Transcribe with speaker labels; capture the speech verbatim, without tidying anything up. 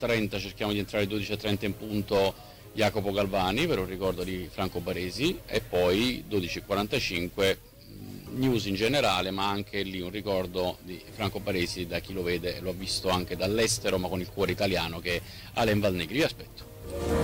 Speaker 1: trenta cerchiamo di entrare alle dodici e trenta in punto Jacopo Galvani per un ricordo di Franco Baresi, e poi dodici e quarantacinque news in generale, ma anche lì un ricordo di Franco Baresi da chi lo vede e lo ha visto anche dall'estero ma con il cuore italiano, che è Alain Valnegri. Vi aspetto.